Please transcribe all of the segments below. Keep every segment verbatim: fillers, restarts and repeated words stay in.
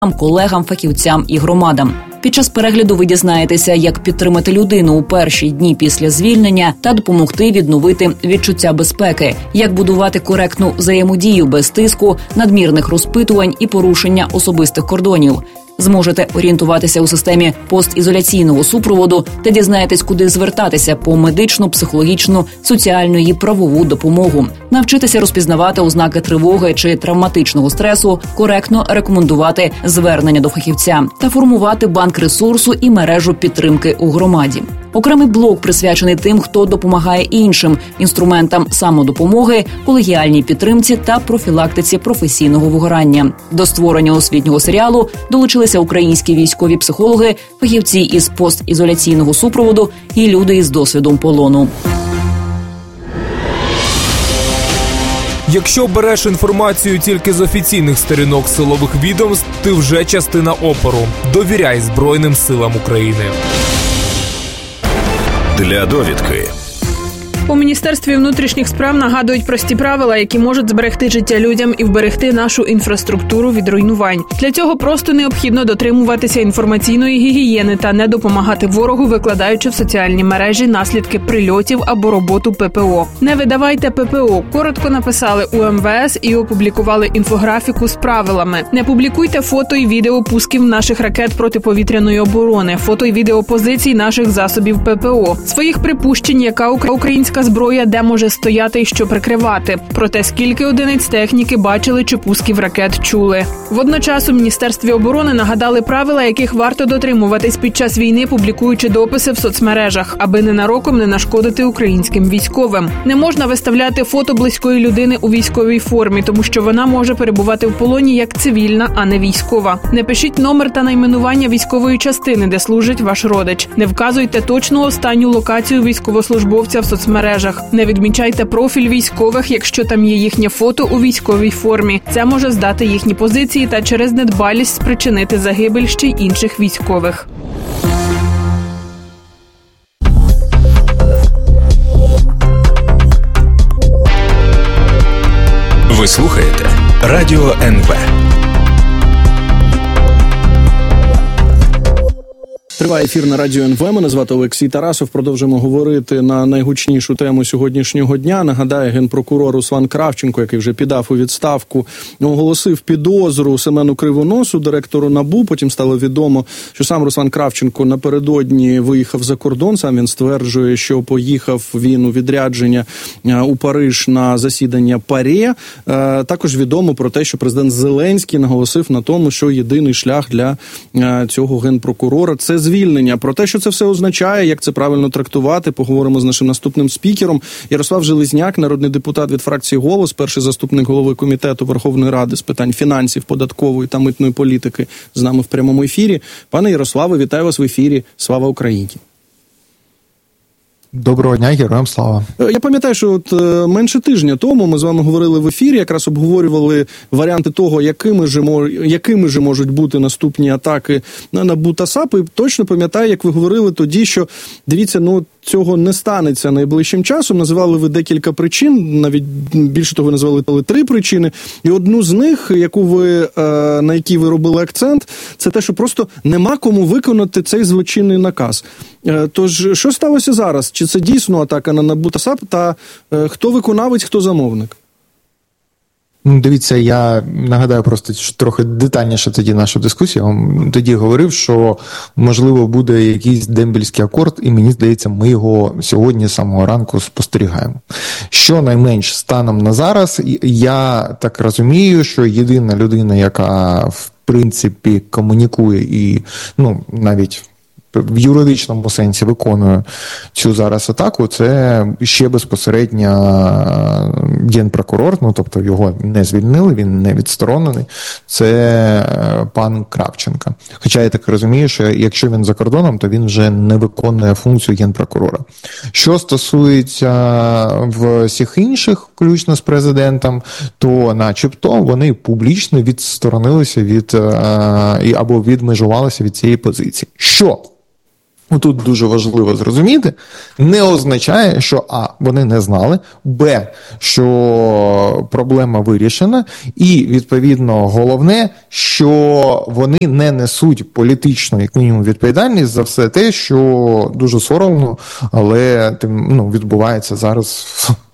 колегам, фахівцям і громадам. Під час перегляду ви дізнаєтеся, як підтримати людину у перші дні після звільнення та допомогти відновити відчуття безпеки, як будувати коректну взаємодію без тиску, надмірних розпитувань і порушення особистих кордонів. Зможете орієнтуватися у системі постізоляційного супроводу та дізнаєтесь, куди звертатися по медичну, психологічну, соціальну і правову допомогу. Навчитися розпізнавати ознаки тривоги чи травматичного стресу, коректно рекомендувати звернення до фахівця та формувати банк ресурсу і мережу підтримки у громаді. Окремий блок присвячений тим, хто допомагає іншим, інструментам самодопомоги, колегіальній підтримці та профілактиці професійного вигорання. До створення освітнього серіалу долучилися українські військові психологи, фахівці із постізоляційного супроводу і люди із досвідом полону. Якщо береш інформацію тільки з офіційних сторінок силових відомств, ти вже частина опору. Довіряй Збройним силам України. Для довідки. У Міністерстві внутрішніх справ нагадують прості правила, які можуть зберегти життя людям і вберегти нашу інфраструктуру від руйнувань. Для цього просто необхідно дотримуватися інформаційної гігієни та не допомагати ворогу, викладаючи в соціальні мережі наслідки прильотів або роботу ППО. Не видавайте ППО. Коротко написали у ем ве ес і опублікували інфографіку з правилами. Не публікуйте фото і відео пусків наших ракет протиповітряної оборони, фото і відео позицій наших засобів ППО, своїх припущень, яка українська зброя де може стояти і що прикривати. Про те, скільки одиниць техніки бачили чи пусків ракет чули. Водночас у Міністерстві оборони нагадали правила, яких варто дотримуватись під час війни, публікуючи дописи в соцмережах, аби ненароком не нашкодити українським військовим. Не можна виставляти фото близької людини у військовій формі, тому що вона може перебувати в полоні як цивільна, а не військова. Не пишіть номер та найменування військової частини, де служить ваш родич. Не вказуйте точну останню локацію військовослужбовця в соцмережах. Не відмічайте профіль військових, якщо там є їхнє фото у військовій формі. Це може здати їхні позиції та через недбалість спричинити загибель ще й інших військових. Ви слухаєте Радіо ен ве. Триває ефір на Радіо ен ве. Мене звати Олексій Тарасов. Продовжуємо говорити на найгучнішу тему сьогоднішнього дня. Нагадаю, генпрокурор Руслан Кравченко, який вже піддав у відставку, оголосив підозру Семену Кривоносу, директору НАБУ. Потім стало відомо, що сам Руслан Кравченко напередодні виїхав за кордон. Сам він стверджує, що поїхав він у відрядження у Париж на засідання ПАРЄ. Також відомо про те, що президент Зеленський наголосив на тому, що єдиний шлях для цього генпрокурора – це звільнення. Про те, що це все означає, як це правильно трактувати, поговоримо з нашим наступним спікером. Ярослав Железняк, народний депутат від фракції «Голос», перший заступник голови Комітету Верховної Ради з питань фінансів, податкової та митної політики, з нами в прямому ефірі. Пане Ярославе, вітаю вас в ефірі. Слава Україні! Доброго дня, героям слава. Я пам'ятаю, що от менше тижня тому ми з вами говорили в ефірі, якраз обговорювали варіанти того, якими ж, якими ж можуть бути наступні атаки на НАБУ та САП. І точно пам'ятаю, як ви говорили тоді, що, дивіться, ну, цього не станеться найближчим часом. Називали ви декілька причин, навіть більше того, ви назвали три причини. І одну з них, яку ви, на якій ви робили акцент, це те, що просто нема кому виконати цей злочинний наказ. Тож, що сталося зараз? Чи це дійсно атака на НАБУ та САП? Та хто виконавець, хто замовник? Дивіться, я нагадаю просто трохи детальніше тоді нашу дискусію. Я вам тоді говорив, що, можливо, буде якийсь дембельський акорд, і мені здається, ми його сьогодні з самого ранку спостерігаємо. Щонайменш станом на зараз, я так розумію, що єдина людина, яка, в принципі, комунікує і, ну, навіть в юридичному сенсі виконує цю зараз атаку, це ще безпосередньо генпрокурор, ну, тобто його не звільнили, він не відсторонений, це пан Кравченко. Хоча я так розумію, що якщо він за кордоном, то він вже не виконує функцію генпрокурора. Що стосується всіх інших, включно з президентом, то начебто вони публічно відсторонилися від або відмежувалися від цієї позиції. Що Тут дуже важливо зрозуміти, не означає, що а, вони не знали, б, що проблема вирішена, і, відповідно, головне, що вони не несуть політичну, як мінімум, відповідальність за все те, що дуже соромно, але ну, відбувається зараз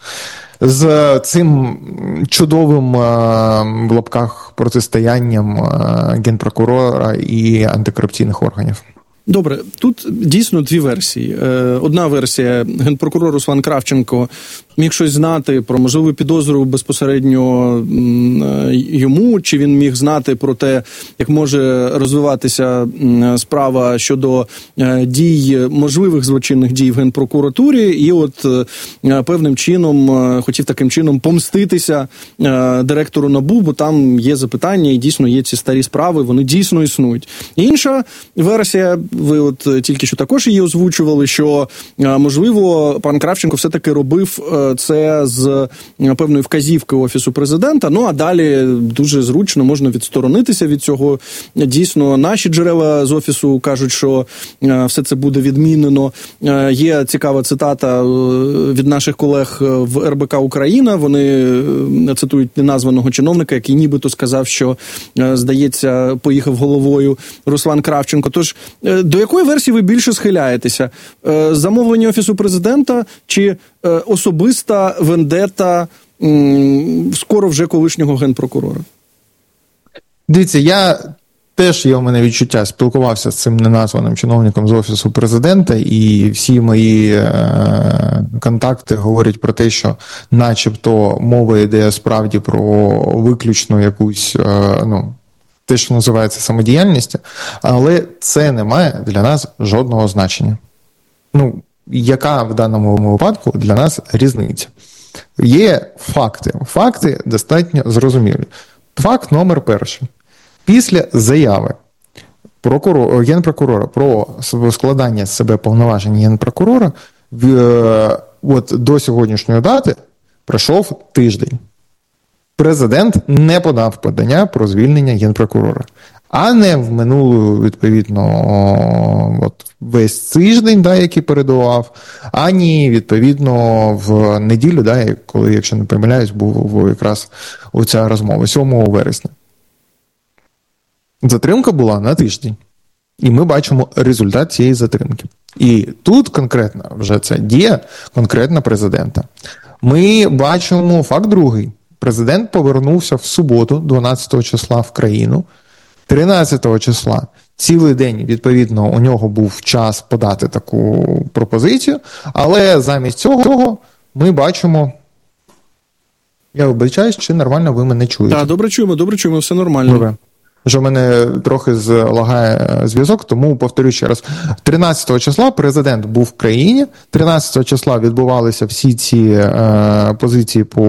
з цим чудовим в лапках протистоянням Генпрокурора і антикорупційних органів. Добре, тут дійсно дві версії. Одна версія – генпрокурор Руслан Кравченко міг щось знати про можливу підозру безпосередньо йому, чи він міг знати про те, як може розвиватися справа щодо дій, можливих злочинних дій в Генпрокуратурі, і от певним чином хотів таким чином помститися директору НАБУ, бо там є запитання і дійсно є ці старі справи, вони дійсно існують. Інша версія, ви от тільки що також її озвучували, що, можливо, пан Кравченко все-таки робив це з певної вказівки Офісу Президента, ну а далі дуже зручно можна відсторонитися від цього. Дійсно, наші джерела з Офісу кажуть, що все це буде відмінено. Є цікава цитата від наших колег в ер бе ка Україна, вони цитують неназваного чиновника, який нібито сказав, що, здається, поїхав головою Руслан Кравченко. Тож, до якої версії ви більше схиляєтеся? Замовлення Офісу Президента чи особиста вендета скоро вже колишнього генпрокурора? Дивіться, я теж є у мене відчуття, спілкувався з цим неназваним чиновником з Офісу Президента, і всі мої е- контакти говорять про те, що начебто мова йде справді про виключну якусь, е- ну, те, що називається самодіяльністю, але це не має для нас жодного значення. Ну, яка в даному випадку для нас різниця? Є факти. Факти достатньо зрозумілі. Факт номер перший. Після заяви прокурор, генпрокурора про складання з себе повноважень генпрокурора в, от до сьогоднішньої дати пройшов тиждень. Президент не подав подання про звільнення генпрокурора. А не в минулу, відповідно, от весь тиждень, да, який передував, ані, відповідно, в неділю, да, коли, якщо не помиляюсь, був якраз оця розмова, сьомого вересня. Затримка була на тиждень. І ми бачимо результат цієї затримки. І тут конкретно вже це дія конкретно президента. Ми бачимо факт другий. Президент повернувся в суботу, дванадцятого числа, в країну. тринадцятого числа цілий день, відповідно, у нього був час подати таку пропозицію, але замість цього ми бачимо... Я вибачаюсь, чи нормально ви мене чуєте? Так, добре чуємо, добре чуємо, все нормально. Добре. Що в мене трохи злагає зв'язок, тому повторю ще раз. тринадцятого числа президент був в країні, тринадцятого числа відбувалися всі ці е, позиції по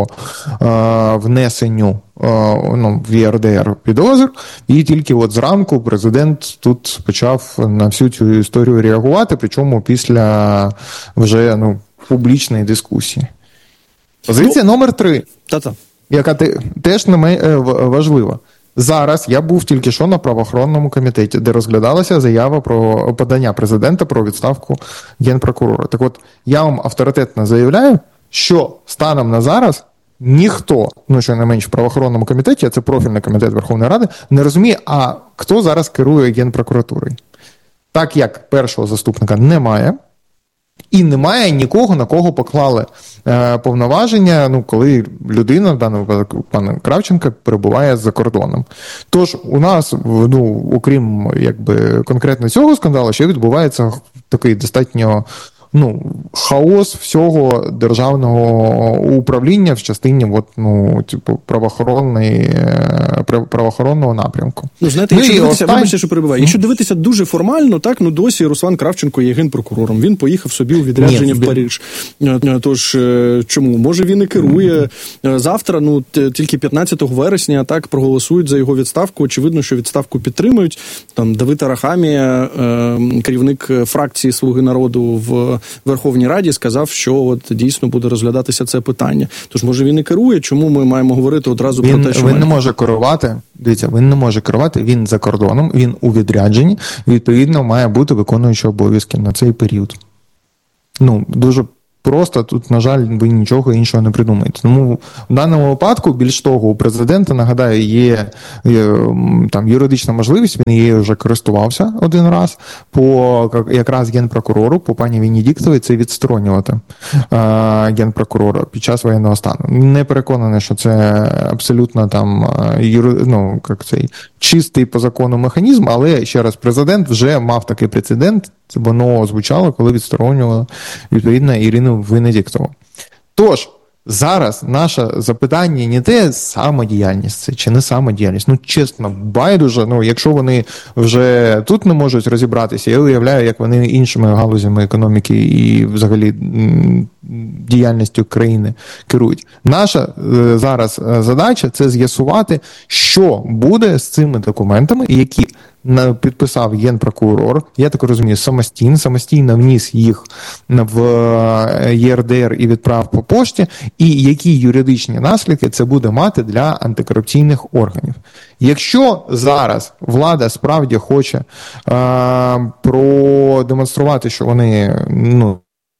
е, внесенню е, ну, в є ер де ер підозр, і тільки от зранку президент тут почав на всю цю історію реагувати, причому після вже ну, публічної дискусії. Позиція ну, номер три, та-та. яка те, теж не важлива. Зараз я був тільки що на правоохоронному комітеті, де розглядалася заява про подання президента про відставку генпрокурора. Так от, я вам авторитетно заявляю, що станом на зараз ніхто, ну що не менш в правоохоронному комітеті, а це профільний комітет Верховної Ради, не розуміє, а хто зараз керує Генпрокуратурою. Так як першого заступника немає, і немає нікого, на кого поклали е, повноваження, ну, коли людина, в даному випадку пан Кравченко, перебуває за кордоном. Тож у нас, ну, окрім якби конкретно цього скандалу, ще відбувається такий достатньо ну, хаос всього державного управління в частині от, ну, типу, правоохоронної, правоохоронного напрямку. Ну, знаєте, ну, якщо дивитися, остань... вибачте, що перебуваю, якщо дивитися дуже формально, так, ну, досі Руслан Кравченко є генпрокурором. Він поїхав собі у відрядження Ні, в Париж. Тож, чому? Може, він і керує. Завтра, ну, тільки п'ятнадцятого вересня, так, проголосують за його відставку. Очевидно, що відставку підтримують. Там Давид Арахамія, керівник фракції «Слуги народу» в Верховній Раді сказав, що от дійсно буде розглядатися це питання. Тож, може, він і керує, чому ми маємо говорити одразу він, про те, що... Він має... не може керувати, дивіться, він не може керувати, він за кордоном, він у відрядженні, відповідно, має бути виконуючий обов'язки на цей період. Ну, дуже просто, тут, на жаль, ви нічого іншого не придумаєте. Тому в даному випадку, більш того, у президента, нагадаю, є, є там юридична можливість, він її вже користувався один раз, по якраз генпрокурору, по пані Венедіктовій, це відсторонювати е, генпрокурора під час воєнного стану. Не переконаний, що це абсолютно там юри, ну, як цей, чистий по закону механізм, але, ще раз, президент вже мав такий прецедент, це воно звучало, коли відсторонювала, відповідно, Ірину Венедіктову. Тож, зараз наше запитання не те, самодіяльність це чи не самодіяльність. Ну, чесно, байдуже, ну, якщо вони вже тут не можуть розібратися, я уявляю, як вони іншими галузями економіки і взагалі діяльністю країни керують. Наша е, зараз задача – це з'ясувати, що буде з цими документами, які підписав генпрокурор, я так розумію, самостійно, самостійно вніс їх в ЄРДР і відправ по пошті, і які юридичні наслідки це буде мати для антикорупційних органів. Якщо зараз влада справді хоче е, продемонструвати, що вони, ну,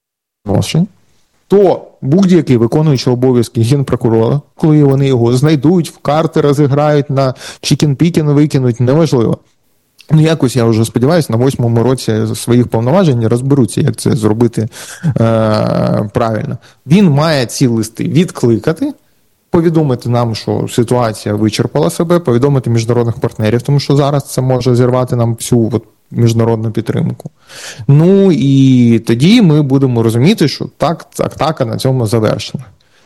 то будь-який виконуючий обов'язки генпрокурора, коли вони його знайдуть, в карти розіграють, на чікін-пікін викинуть, неважливо. Ну, якось, я вже сподіваюся, на восьмому році своїх повноважень розберуться, як це зробити е, правильно. Він має ці листи відкликати, повідомити нам, що ситуація вичерпала себе, повідомити міжнародних партнерів, тому що зараз це може зірвати нам всю от, міжнародну підтримку. Ну, і тоді ми будемо розуміти, що так, атака на цьому завершена.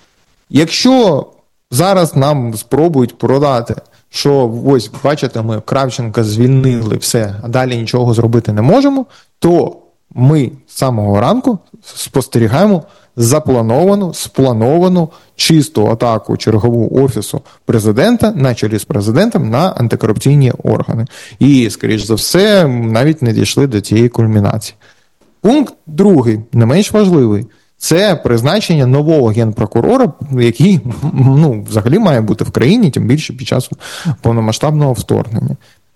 Якщо зараз нам спробують продати, що ось, бачите, ми Кравченка звільнили, все, а далі нічого зробити не можемо, то ми з самого ранку спостерігаємо заплановану, сплановану, чисту атаку чергову Офісу президента, на чолі з президентом, на антикорупційні органи. І, скоріш за все, навіть не дійшли до цієї кульмінації. Пункт другий, не менш важливий, це призначення нового генпрокурора, який, ну, взагалі має бути в країні, тим більше під час повномасштабного вторгнення.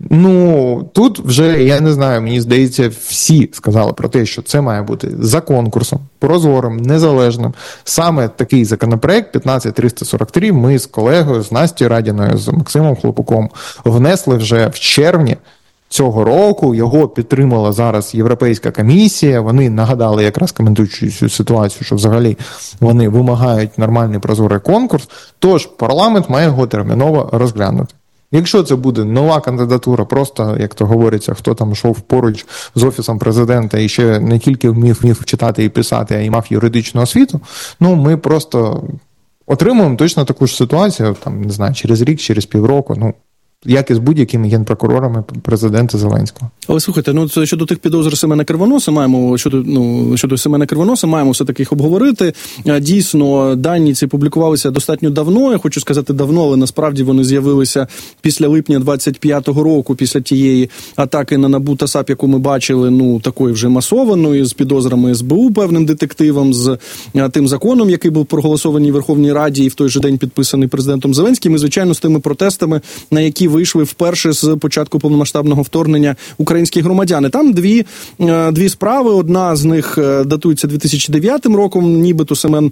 Ну, тут вже, я не знаю, мені здається, всі сказали про те, що це має бути за конкурсом, прозорим, незалежним. Саме такий законопроект п'ятнадцять триста сорок три ми з колегою, з Настю Радіною, з Максимом Хлопуком внесли вже в червні цього року, його підтримала зараз Європейська комісія, вони нагадали, якраз коментуючи цю ситуацію, що взагалі вони вимагають нормальний прозорий конкурс, тож парламент має його терміново розглянути. Якщо це буде нова кандидатура, просто, як то говориться, хто там йшов поруч з Офісом президента і ще не тільки вмів, вмів читати і писати, а й мав юридичну освіту, ну ми просто отримуємо точно таку ж ситуацію, там, не знаю, через рік, через півроку, ну, як і з будь-якими генпрокурорами президента Зеленського. Але слухайте, ну щодо тих підозр Семена Кривоноса, маємо щодо ну щодо Семена Кривоноса, маємо все таки їх обговорити. Дійсно, дані ці публікувалися достатньо давно. Я хочу сказати давно, але насправді вони з'явилися після липня двадцять п'ятого року, після тієї атаки на НАБУ та САП, яку ми бачили, ну такої вже масованої, з підозрами ес бе у, певним детективам, з тим законом, який був проголосований в Верховній Раді і в той же день підписаний президентом Зеленським, і звичайно з тими протестами, на які вийшли вперше з початку повномасштабного вторгнення українські громадяни. Там дві, дві справи. Одна з них датується дві тисячі дев'ятим роком. Нібито Семен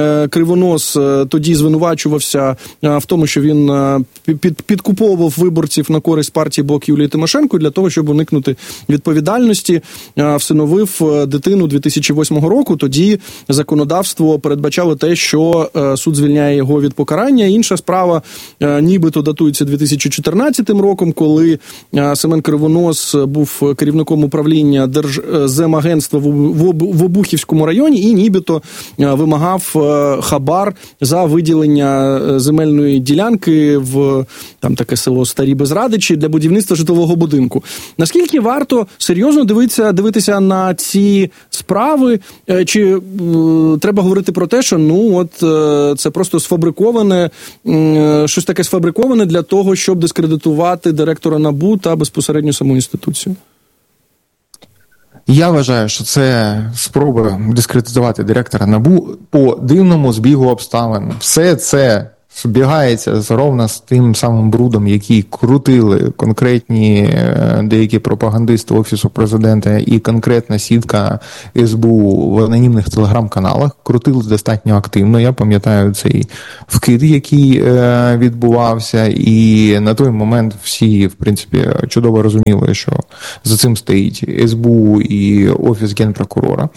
Кривонос тоді звинувачувався в тому, що він під, підкуповував виборців на користь партії «Блок» Юлії Тимошенко для того, щоб уникнути відповідальності. Всиновив дитину дві тисячі восьмого року. Тоді законодавство передбачало те, що суд звільняє його від покарання. Інша справа нібито датується дві тисячі чотирнадцятим роком, коли Семен Кривонос був керівником управління Держземагентства в Обухівському районі і нібито вимагав хабар за виділення земельної ділянки в там таке село Старі Безрадичі для будівництва житлового будинку. Наскільки варто серйозно дивитися, дивитися на ці справи? Чи е, треба говорити про те, що ну от е, це просто сфабриковане, е, щось таке сфабриковане для того, щоб дискредитувати директора НАБУ та безпосередньо саму інституцію? Я вважаю, що це спроба дискредитувати директора НАБУ по дивному збігу обставин. Все це збігається ровно з тим самим брудом, який крутили конкретні деякі пропагандисти Офісу Президента і конкретна сітка ес бе у в анонімних телеграм-каналах. Крутили достатньо активно. Я пам'ятаю цей вкид, який відбувався, і на той момент всі, в принципі, чудово розуміли, що за цим стоїть ес бе у і Офіс Генпрокурора.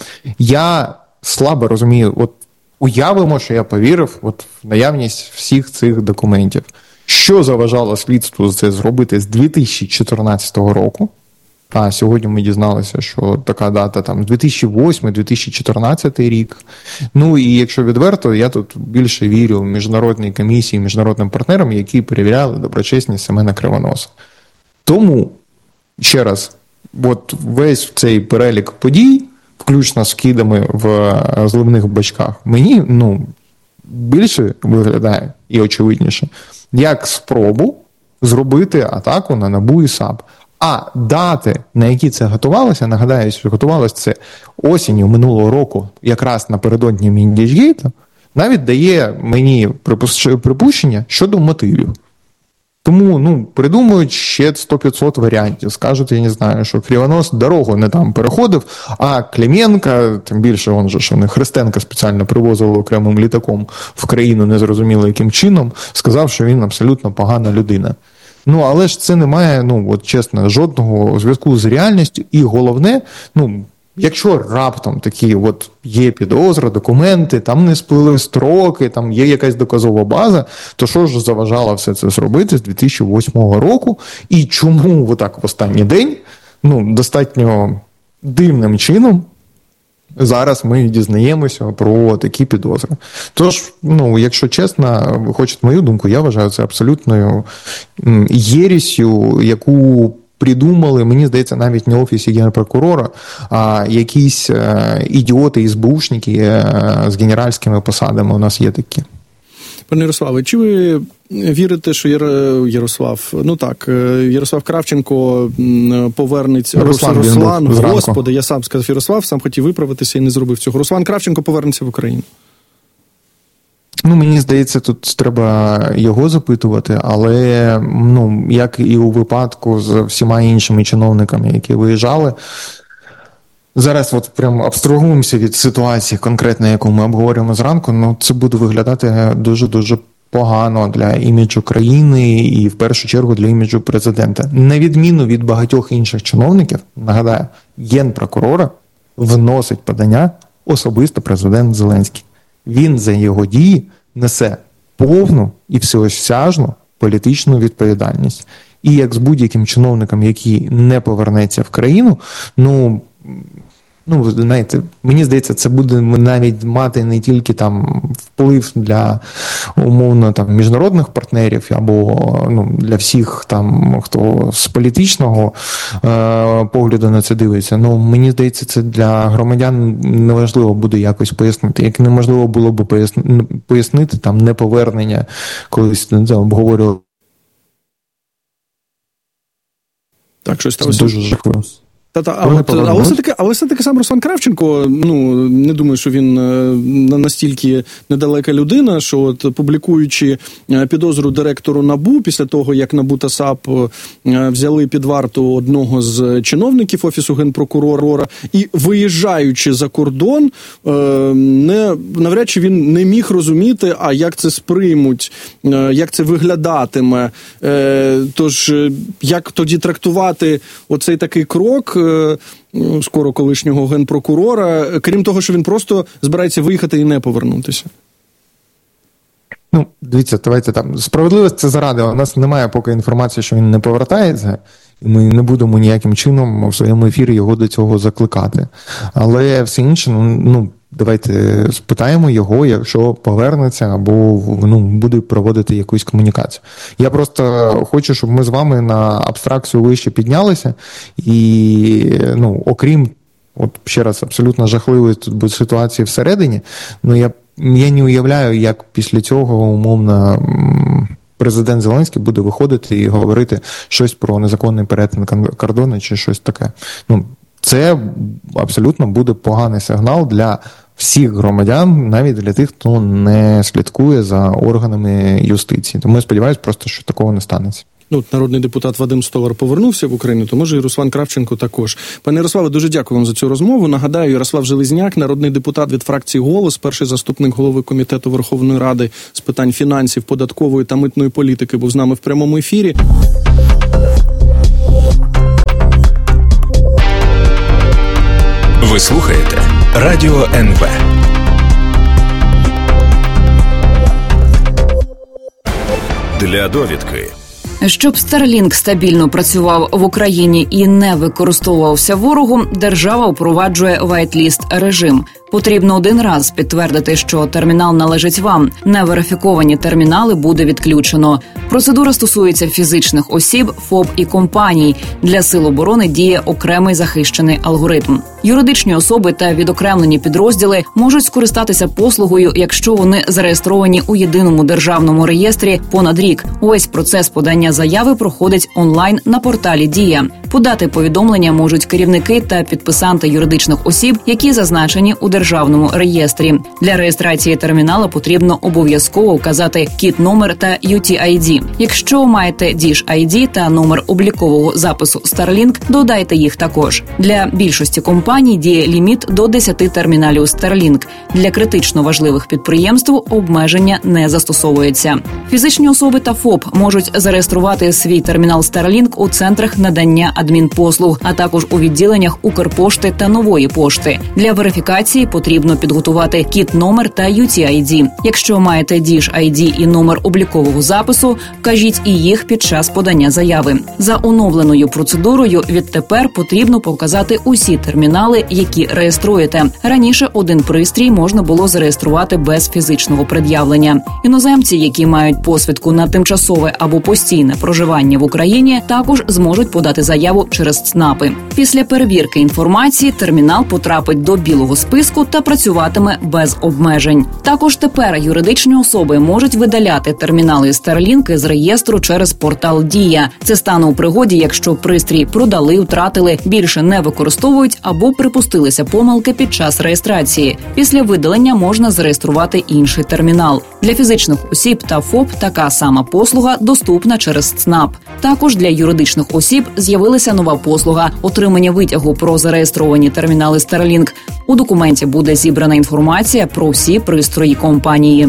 Я слабо розумію, от уявимо, що я повірив от в наявність всіх цих документів. Що заважало слідству це зробити з дві тисячі чотирнадцятого року? А сьогодні ми дізналися, що така дата там дві тисячі восьмий - дві тисячі чотирнадцятий рік. Ну і якщо відверто, я тут більше вірю в міжнародній комісії, міжнародним партнерам, які перевіряли доброчесність Семена Кривоноса. Тому, ще раз, от весь цей перелік подій, включно з вкидами в зливних бачках, мені, ну, більше виглядає і очевидніше, як спробу зробити атаку на НАБУ і САП. А дати, на які це готувалося, нагадаю, що готувалося це осінню минулого року, якраз напередодні Міндічгейта, навіть дає мені припущення щодо мотивів. Тому, ну, придумують ще сто-п'ятсот варіантів. Скажуть, я не знаю, що Кривонос дорогу не там переходив, а Клименко, тим більше, он же, що не Христенка спеціально привозили окремим літаком в країну, незрозуміло яким чином, сказав, що він абсолютно погана людина. Ну, але ж це не має, ну, от чесно, жодного зв'язку з реальністю. І головне, ну, якщо раптом такі от є підозра, документи, там не сплили строки, там є якась доказова база, то що ж заважало все це зробити з дві тисячі восьмого року? І чому отак в останній день, ну, достатньо дивним чином, зараз ми дізнаємося про такі підозри. Тож, ну, якщо чесно, ви хочете мою думку, я вважаю це абсолютною єрісю, яку придумали, мені здається, навіть не Офісі Генпрокурора, а якісь е, ідіоти, СБУшники е, з генеральськими посадами у нас є такі. Пане Ярославе, чи ви вірите, що Яр... Ярослав, ну так, Ярослав Кравченко повернеться, Руслан, Руслан Господи, я сам сказав Ярослав, сам хотів виправитися і не зробив цього. Руслан Кравченко повернеться в Україну? Ну, мені здається, тут треба його запитувати, але, ну, як і у випадку з всіма іншими чиновниками, які виїжджали, зараз от прям абстрагуємося від ситуації конкретно, яку ми обговорюємо зранку, ну, це буде виглядати дуже-дуже погано для іміджу країни і, в першу чергу, для іміджу президента. На відміну від багатьох інших чиновників, нагадаю, Генпрокурора вносить подання особисто президент Зеленський. Він за його дії несе повну і всеосяжну політичну відповідальність. І як з будь-яким чиновником, який не повернеться в країну, ну, ну, ви знаєте, мені здається, це буде навіть мати не тільки там вплив для, умовно, там, міжнародних партнерів або, ну, для всіх там, хто з політичного е- погляду на це дивиться. Ну, мені здається, це для громадян неважливо буде якось пояснити. Як неможливо було б пояснити, пояснити там неповернення, колись не знаю, обговорювали. Так, щось сталося. Дуже жахливо. Та-та, а от, але все-таки, але все-таки сам Руслан Кравченко, ну, не думаю, що він настільки недалека людина, що от публікуючи підозру директору НАБУ після того, як НАБУ та САП взяли під варту одного з чиновників Офісу Генпрокурора і виїжджаючи за кордон, не, навряд чи він не міг розуміти, а як це сприймуть, як це виглядатиме. Тож, як тоді трактувати оцей такий крок скоро колишнього генпрокурора, крім того, що він просто збирається виїхати і не повернутися? Ну, дивіться, давайте там. Справедливість це заради. У нас немає поки інформації, що він не повертається, і ми не будемо ніяким чином в своєму ефірі його до цього закликати. Але все інше, ну, давайте спитаємо його, якщо повернеться або, ну, буде проводити якусь комунікацію. Я просто хочу, щоб ми з вами на абстракцію вище піднялися і, ну, окрім, от ще раз, абсолютно жахливої тут ситуації всередині, ну, я, я не уявляю, як після цього, умовно, президент Зеленський буде виходити і говорити щось про незаконний перетин кордону чи щось таке. Ну, це абсолютно буде поганий сигнал для всіх громадян, навіть для тих, хто не слідкує за органами юстиції. Тому я сподіваюся просто, що такого не станеться. Ну, народний депутат Вадим Столар повернувся в Україну, то може і Руслан Кравченко також. Пане Ярославе, дуже дякую вам за цю розмову. Нагадаю, Ярослав Железняк, народний депутат від фракції «Голос», перший заступник голови Комітету Верховної Ради з питань фінансів, податкової та митної політики, був з нами в прямому ефірі. Ви слухаєте Радіо ен ве. Для довідки. Щоб Starlink стабільно працював в Україні і не використовувався ворогом, держава впроваджує whitelist режим. Потрібно один раз підтвердити, що термінал належить вам. Неверифіковані термінали буде відключено. Процедура стосується фізичних осіб, ФОП і компаній. Для Сил оборони діє окремий захищений алгоритм. Юридичні особи та відокремлені підрозділи можуть скористатися послугою, якщо вони зареєстровані у єдиному державному реєстрі понад рік. Увесь процес подання заяви проходить онлайн на порталі «Дія». Подати повідомлення можуть керівники та підписанти юридичних осіб, які зазначені у державному реєстрі. Для реєстрації термінала потрібно обов'язково вказати кіт-номер та ю ті ай ді. Якщо маєте діш ай ді та номер облікового запису Starlink, додайте їх також. Для більшості компаній діє ліміт до десяти терміналів Starlink. Для критично важливих підприємств обмеження не застосовується. Фізичні особи та ФОП можуть зареєструвати свій термінал Starlink у центрах надання адмінпослуг, а також у відділеннях Укрпошти та Нової пошти. Для верифікації потрібно підготувати кіт-номер та ю ті ай ді. Якщо маєте діш ай ді і номер облікового запису, вкажіть і їх під час подання заяви. За оновленою процедурою відтепер потрібно показати усі термінали, які реєструєте. Раніше один пристрій можна було зареєструвати без фізичного пред'явлення. Іноземці, які мають посвідку на тимчасове або постійне проживання в Україні, також зможуть подати заяву через ЦНАПи. Після перевірки інформації термінал потрапить до білого списку та працюватиме без обмежень. Також тепер юридичні особи можуть видаляти термінали Starlink з реєстру через портал «Дія». Це стане у пригоді, якщо пристрій продали, втратили, більше не використовують або припустилися помилки під час реєстрації. Після видалення можна зареєструвати інший термінал. Для фізичних осіб та ФОП така сама послуга доступна через ЦНАП. Також для юридичних осіб з'явилася нова послуга – отримання витягу про зареєстровані термінали Starlink. У документі буде зібрана інформація про всі пристрої компанії.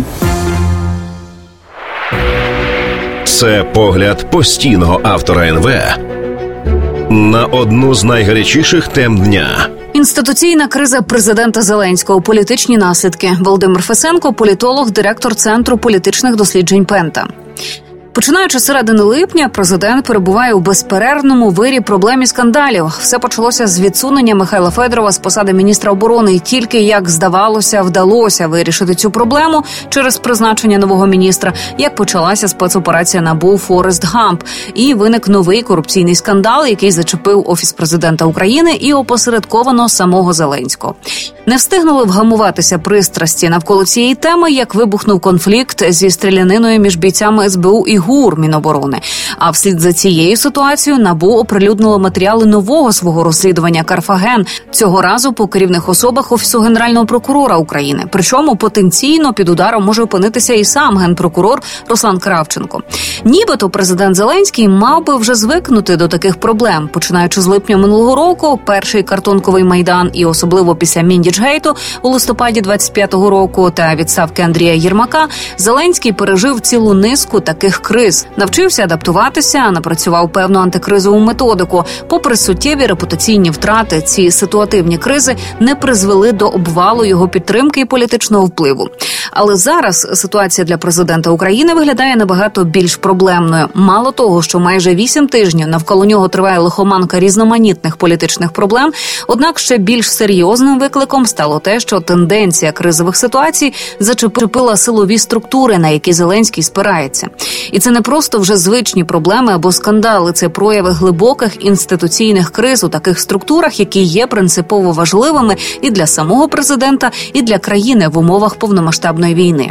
Це погляд постійного автора ен ве на одну з найгарячіших тем дня. Інституційна криза президента Зеленського, політичні наслідки. Володимир Фесенко, політолог, директор Центру політичних досліджень Пента. Починаючи з середини липня, президент перебуває у безперервному вирі проблем і скандалів. Все почалося з відсунення Михайла Федорова з посади міністра оборони. І тільки, як здавалося, вдалося вирішити цю проблему через призначення нового міністра, як почалася спецоперація НАБУ «Форест Гамп». І виник новий корупційний скандал, який зачепив Офіс президента України і опосередковано самого Зеленського. Не встигнули вгамуватися пристрасті навколо цієї теми, як вибухнув конфлікт зі стріляниною між бійцями ес бе у і ГУР Міноборони. А вслід за цією ситуацією НАБУ оприлюднило матеріали нового свого розслідування «Карфаген», цього разу по керівних особах Офісу Генерального прокурора України. Причому потенційно під ударом може опинитися і сам генпрокурор Руслан Кравченко. Нібито президент Зеленський мав би вже звикнути до таких проблем. Починаючи з липня минулого року, перший картонковий Майдан і особливо після Міндічгейту у листопаді двадцять п'ятого року та відставки Андрія Єрмака, Зеленський пережив цілу низку таких криз. Навчився адаптуватися, напрацював певну антикризову методику. Попри суттєві репутаційні втрати, ці ситуативні кризи не призвели до обвалу його підтримки і політичного впливу. Але зараз ситуація для президента України виглядає набагато більш проблемною. Мало того, що майже вісім тижнів навколо нього триває лихоманка різноманітних політичних проблем, однак ще більш серйозним викликом стало те, що тенденція кризових ситуацій зачепила силові структури, на які Зеленський спирається. І це не просто вже звичні проблеми або скандали, це прояви глибоких інституційних криз у таких структурах, які є принципово важливими і для самого президента, і для країни в умовах повномасштабної війни.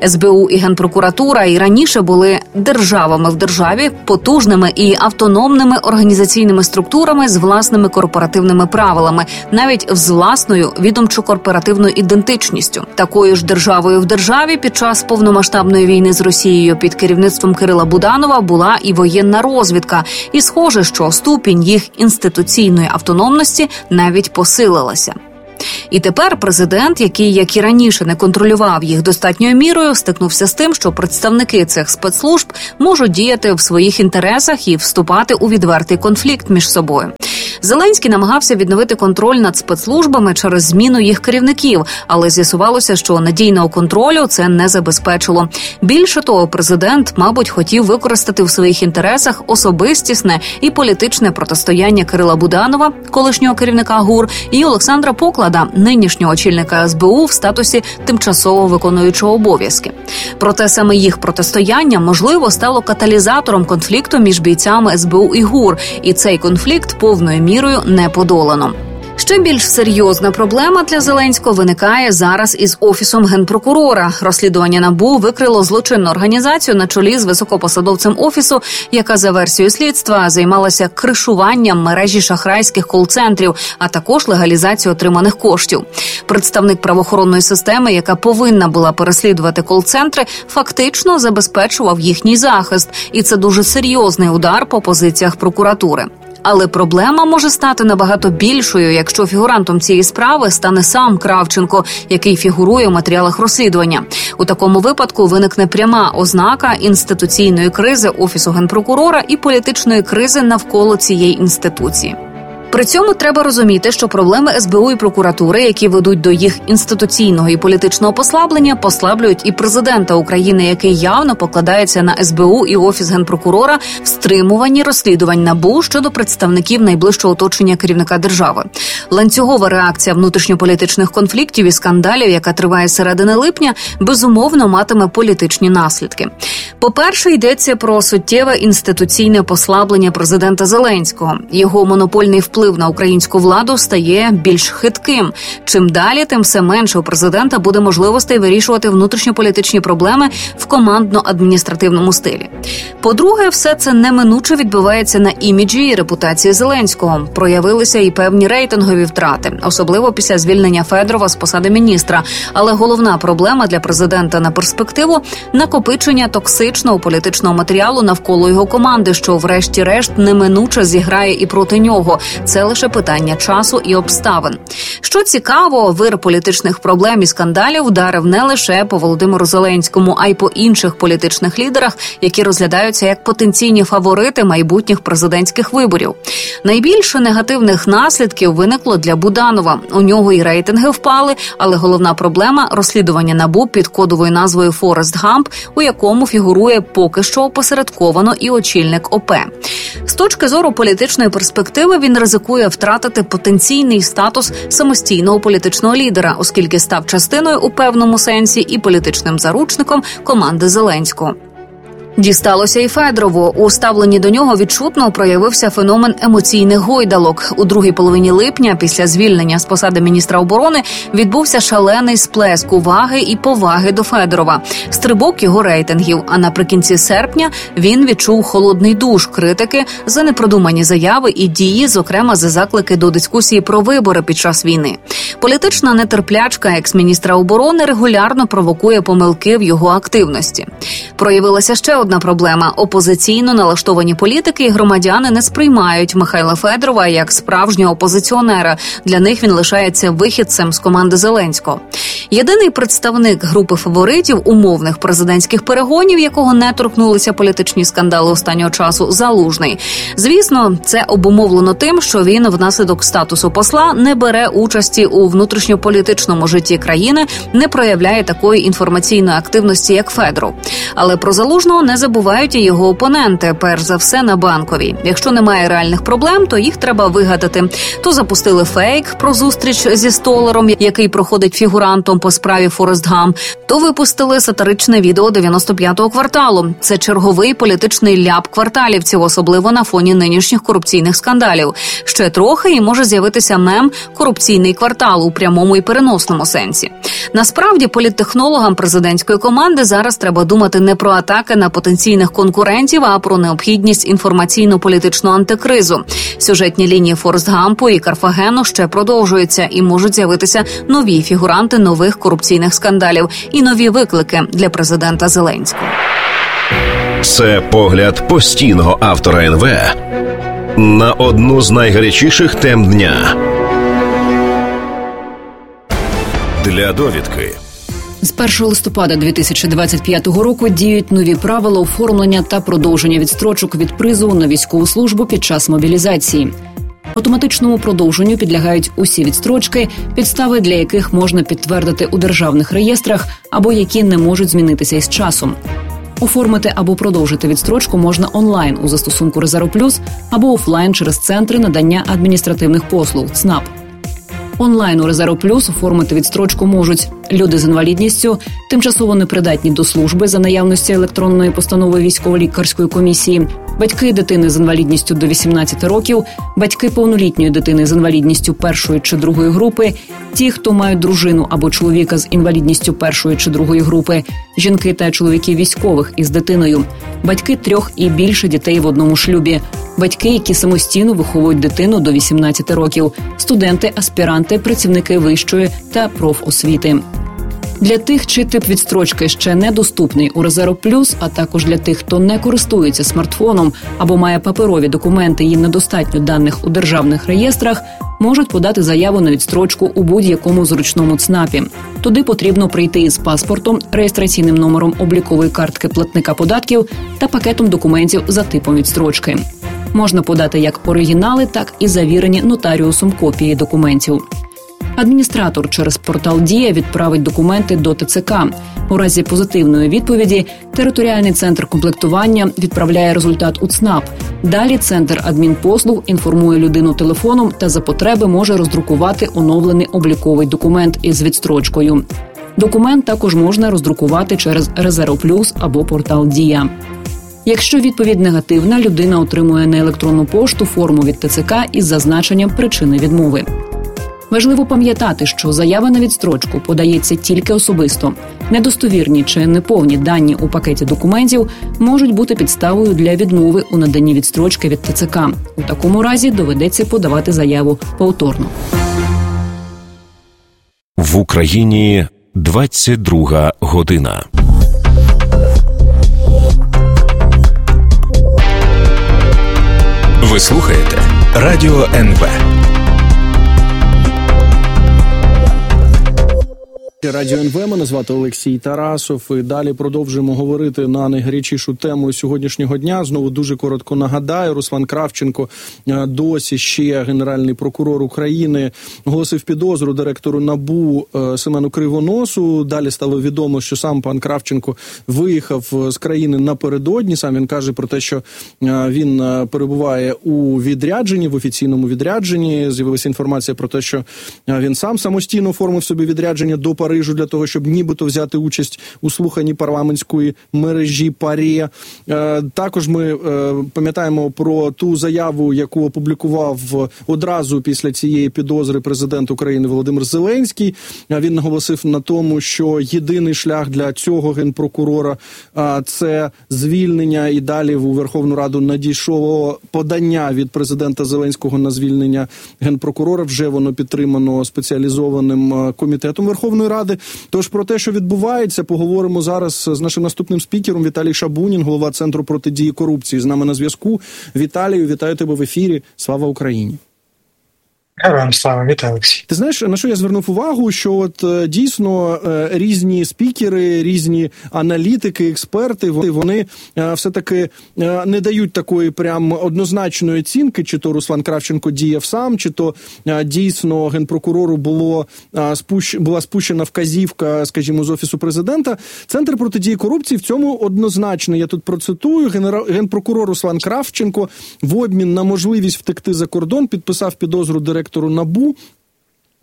ес бе у і Генпрокуратура і раніше були державами в державі, потужними і автономними організаційними структурами з власними корпоративними правилами, навіть з власною відомчо-корпоративною ідентичністю. Такою ж державою в державі під час повномасштабної війни з Росією під керівництвом Кирила Буданова була і воєнна розвідка. І схоже, що ступінь їх інституційної автономності навіть посилилася. І тепер президент, який, як і раніше, не контролював їх достатньою мірою, стикнувся з тим, що представники цих спецслужб можуть діяти в своїх інтересах і вступати у відвертий конфлікт між собою. Зеленський намагався відновити контроль над спецслужбами через зміну їх керівників, але з'ясувалося, що надійного контролю це не забезпечило. Більше того, президент, мабуть, хотів використати в своїх інтересах особистісне і політичне протистояння Кирила Буданова, колишнього керівника ГУР, і Олександра Поклада, нинішнього очільника ес бе у в статусі тимчасово виконуючого обов'язки. Проте саме їх протистояння, можливо, стало каталізатором конфлікту між бійцями ес бе у і ГУР, і цей конфлікт повною мірою не подолано. Ще більш серйозна проблема для Зеленського виникає зараз із Офісом Генпрокурора. Розслідування НАБУ викрило злочинну організацію на чолі з високопосадовцем Офісу, яка за версією слідства займалася кришуванням мережі шахрайських кол-центрів, а також легалізацією отриманих коштів. Представник правоохоронної системи, яка повинна була переслідувати кол-центри, фактично забезпечував їхній захист. І це дуже серйозний удар по позиціях прокуратури. Але проблема може стати набагато більшою, якщо фігурантом цієї справи стане сам Кравченко, який фігурує в матеріалах розслідування. У такому випадку виникне пряма ознака інституційної кризи Офісу Генпрокурора і політичної кризи навколо цієї інституції. При цьому треба розуміти, що проблеми ес бе у і прокуратури, які ведуть до їх інституційного і політичного послаблення, послаблюють і президента України, який явно покладається на ес бе у і Офіс Генпрокурора в стримуванні розслідувань НАБУ щодо представників найближчого оточення керівника держави. Ланцюгова реакція внутрішньополітичних конфліктів і скандалів, яка триває з середини липня, безумовно матиме політичні наслідки. По-перше, йдеться про суттєве інституційне послаблення президента Зеленського. Його монопольний вплив на українську владу стає більш хитким. Чим далі, тим все менше у президента буде можливостей вирішувати внутрішньополітичні проблеми в командно-адміністративному стилі. По-друге, все це неминуче відбивається на іміджі і репутації Зеленського. Проявилися і певні рейтингові втрати, особливо після звільнення Федорова з посади міністра. Але головна проблема для президента на перспективу – накопичення токсичного політичного матеріалу навколо його команди, що врешті-решт неминуче зіграє і проти нього. Це лише питання часу і обставин. Що цікаво, вир політичних проблем і скандалів вдарив не лише по Володимиру Зеленському, а й по інших політичних лідерах, які розглядаються як потенційні фаворити майбутніх президентських виборів. Найбільше негативних наслідків виникло для Буданова. У нього і рейтинги впали, але головна проблема – розслідування НАБУ під кодовою назвою «Форест Гамп», у якому фігурує поки що опосередковано і очільник о пе. З точки зору політичної перспективи він ризикує втратити потенційний статус самостійного політичного лідера, оскільки став частиною у певному сенсі і політичним заручником команди Зеленського. Дісталося і Федорову. У ставленні до нього відчутно проявився феномен емоційних гойдалок. У другій половині липня, після звільнення з посади міністра оборони, відбувся шалений сплеск уваги і поваги до Федорова, стрибок його рейтингів. А наприкінці серпня він відчув холодний душ критики за непродумані заяви і дії, зокрема за заклики до дискусії про вибори під час війни. Політична нетерплячка екс-міністра оборони регулярно провокує помилки в його активності. Проявилася ще одна проблема – опозиційно налаштовані політики і громадяни не сприймають Михайла Федорова як справжнього опозиціонера. Для них він лишається вихідцем з команди Зеленського. Єдиний представник групи фаворитів умовних президентських перегонів, якого не торкнулися політичні скандали останнього часу – Залужний. Звісно, це обумовлено тим, що він внаслідок статусу посла не бере участі у внутрішньополітичному житті країни, не проявляє такої інформаційної активності, як Федоров. Але про Залужного не забувають і його опоненти, перш за все на Банковій. Якщо немає реальних проблем, то їх треба вигадати. То запустили фейк про зустріч зі Столаром, який проходить фігурантом слідством по справі Форест Гамп, то випустили сатиричне відео дев'яносто п'ятого кварталу. Це черговий політичний ляп кварталівців, особливо на фоні нинішніх корупційних скандалів. Ще трохи і може з'явитися мем «Корупційний квартал» у прямому і переносному сенсі. Насправді, політтехнологам президентської команди зараз треба думати не про атаки на потенційних конкурентів, а про необхідність інформаційно-політичного антикризу. Сюжетні лінії Форест Гампу і Карфагену ще продовжуються і можуть з'явитися нові фігуранти нових корупційних скандалів і нові виклики для президента Зеленського. Це погляд постійного автора ен ве на одну з найгарячіших тем дня. Для довідки. З першого листопада дві тисячі двадцять п'ятого року діють нові правила оформлення та продовження відстрочок від призову на військову службу під час мобілізації. Автоматичному продовженню підлягають усі відстрочки, підстави для яких можна підтвердити у державних реєстрах або які не можуть змінитися із часом. Оформити або продовжити відстрочку можна онлайн у застосунку Резерв Плюс або офлайн через центри надання адміністративних послуг ЦНАП. Онлайн у Резерв Плюс оформити відстрочку можуть люди з інвалідністю, тимчасово непридатні до служби за наявності електронної постанови військово-лікарської комісії, батьки дитини з інвалідністю до вісімнадцяти років, батьки повнолітньої дитини з інвалідністю першої чи другої групи, ті, хто мають дружину або чоловіка з інвалідністю першої чи другої групи, жінки та чоловіки військових із дитиною, батьки трьох і більше дітей в одному шлюбі, батьки, які самостійно виховують дитину до вісімнадцяти років, студенти, аспіранти, працівники вищої та профосвіти. Для тих, чий тип відстрочки ще недоступний у Резерв Плюс, а також для тих, хто не користується смартфоном або має паперові документи, їм недостатньо даних у державних реєстрах, можуть подати заяву на відстрочку у будь-якому зручному ЦНАПі. Туди потрібно прийти із паспортом, реєстраційним номером облікової картки платника податків та пакетом документів за типом відстрочки. Можна подати як оригінали, так і завірені нотаріусом копії документів. Адміністратор через портал «Дія» відправить документи до те це ка. У разі позитивної відповіді територіальний центр комплектування відправляє результат у ЦНАП. Далі центр адмінпослуг інформує людину телефоном та за потреби може роздрукувати оновлений обліковий документ із відстрочкою. Документ також можна роздрукувати через Резерв Плюс або портал «Дія». Якщо відповідь негативна, людина отримує на електронну пошту форму від те це ка із зазначенням причини відмови. Важливо пам'ятати, що заява на відстрочку подається тільки особисто. Недостовірні чи неповні дані у пакеті документів можуть бути підставою для відмови у наданні відстрочки від те це ка. У такому разі доведеться подавати заяву повторно. В Україні двадцять друга година. Ви слухаєте Радіо ен ве. Радіо ен ве, мене звати Олексій Тарасов, і далі продовжуємо говорити на найгарячішу тему сьогоднішнього дня. Знову дуже коротко нагадаю, Руслан Кравченко, досі ще генеральний прокурор України, оголосив підозру директору НАБУ Семену Кривоносу. Далі стало відомо, що сам пан Кравченко виїхав з країни напередодні. Сам він каже про те, що він перебуває у відрядженні, в офіційному відрядженні. З'явилася інформація про те, що він сам самостійно оформив собі відрядження до Парижу для того, щоб нібито взяти участь у слуханні парламентської мережі ПАРЄ. Також ми пам'ятаємо про ту заяву, яку опублікував одразу після цієї підозри президент України Володимир Зеленський. Він наголосив на тому, що єдиний шлях для цього генпрокурора – це звільнення, і далі у Верховну Раду надійшло подання від президента Зеленського на звільнення генпрокурора. Вже воно підтримано спеціалізованим комітетом Верховної Ради. Тож про те, що відбувається, поговоримо зараз з нашим наступним спікером Віталій Шабунін, голова Центру протидії корупції. З нами на зв'язку. Віталію, вітаю тебе в ефірі. Слава Україні! Героям слава, вітаю, Олексій. Ти знаєш, на що я звернув увагу, що от дійсно різні спікери, різні аналітики, експерти, вони, вони все-таки не дають такої прям однозначної оцінки, чи то Руслан Кравченко діяв сам, чи то дійсно генпрокурору було, була спущена вказівка, скажімо, з Офісу Президента. Центр протидії корупції в цьому однозначно, я тут процитую, генпрокурор Руслан Кравченко в обмін на можливість втекти за кордон підписав підозру директору НАБУ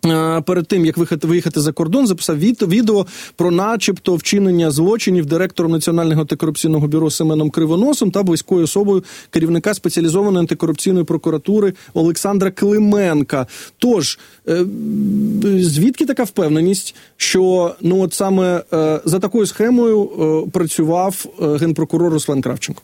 перед тим, як виїхати, виїхати за кордон, записав відео про начебто вчинення злочинів директором Національного антикорупційного бюро Семеном Кривоносом та близькою особою керівника спеціалізованої антикорупційної прокуратури Олександра Клименка. Тож, звідки така впевненість, що ну от саме за такою схемою працював генпрокурор Руслан Кравченко?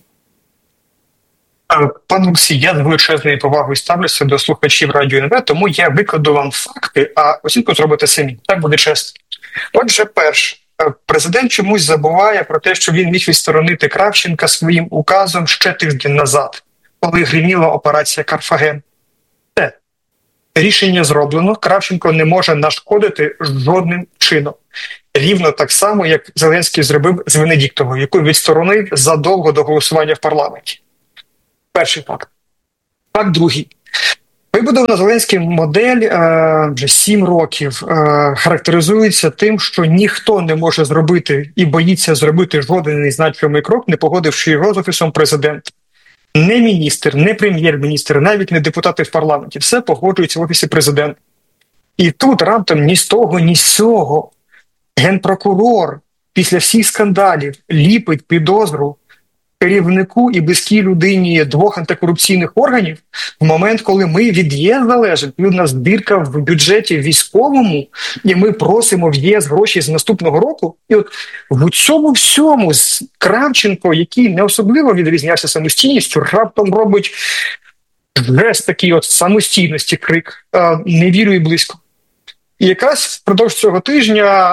Пане Олексій, я з величезною повагою ставлюся до слухачів Радіо ен ве, тому я викладу вам факти, а оцінку зробите самі. Так буде чесно. Отже, перше, президент чомусь забуває про те, що він міг відсторонити Кравченка своїм указом ще тиждень назад, коли гриміла операція «Карфаген». Це рішення зроблено, Кравченко не може нашкодити жодним чином. Рівно так само, як Зеленський зробив з Венедіктовою, яку відсторонив задовго до голосування в парламенті. Перший факт. Факт другий. Вибудована Зеленським модель е, вже сім років е, характеризується тим, що ніхто не може зробити і боїться зробити жоден значимий крок, не погодивши його з Офісом Президента. Не міністр, не прем'єр-міністр, навіть не депутати в парламенті. Все погоджується в Офісі Президента. І тут раптом ні з того, ні з цього генпрокурор після всіх скандалів ліпить підозру керівнику і близькій людині двох антикорупційних органів в момент, коли ми від ЄС залежимо. У нас дірка в бюджеті військовому, і ми просимо в ЄС гроші з наступного року. І от в цьому всьому Кравченко, який не особливо відрізнявся самостійністю, раптом робить жест такий от самостійності, крик «не вірю і близько». І якраз впродовж цього тижня